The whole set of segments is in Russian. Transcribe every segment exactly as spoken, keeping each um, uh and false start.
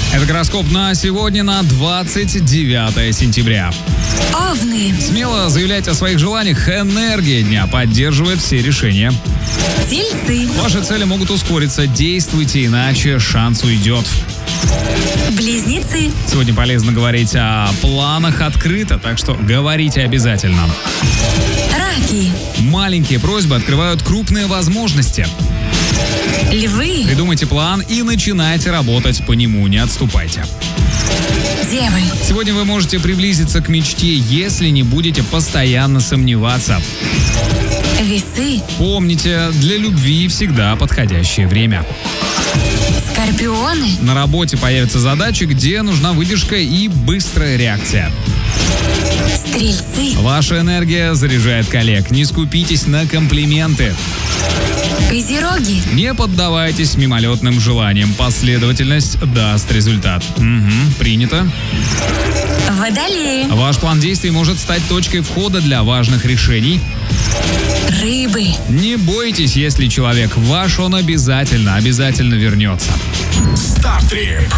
Это гороскоп на сегодня, на двадцать девятое сентября. Овны. Смело заявлять о своих желаниях. Энергия дня поддерживает все решения. Тельцы. Ваши цели могут ускориться. Действуйте, иначе шанс уйдет. Близнецы. Сегодня полезно говорить о планах открыто, так что говорите обязательно. Раки. Маленькие просьбы открывают крупные возможности. Львы. Придумайте план и начинайте работать по нему, не отступайте. Девы. Сегодня вы можете приблизиться к мечте, если не будете постоянно сомневаться. Весы. Помните, для любви всегда подходящее время. Скорпионы. На работе появятся задачи, где нужна выдержка и быстрая реакция. Стрельцы. Ваша энергия заряжает коллег. Не скупитесь на комплименты. Козероги. Не поддавайтесь мимолетным желаниям. Последовательность даст результат. Угу, принято. Водолеи. Ваш план действий может стать точкой входа для важных решений. Рыбы. Не бойтесь, если человек ваш, он обязательно, обязательно вернется. Стартрип.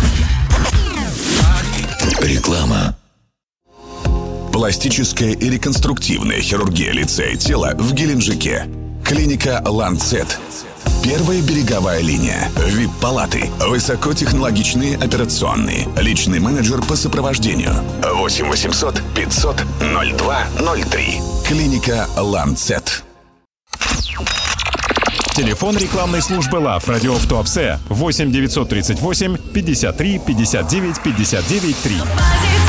Реклама. Пластическая и реконструктивная хирургия лица и тела в Геленджике. Клиника «Ланцет». Первая береговая линия. ви ай пи-палаты. Высокотехнологичные операционные. Личный менеджер по сопровождению. восемь восемьсот пятьсот ноль два ноль три. Клиника «Ланцет». Телефон рекламной службы ЛАФ «Радио в Туапсе» восемь девятьсот тридцать восемь пятьдесят три пятьдесят девять пятьдесят девять три.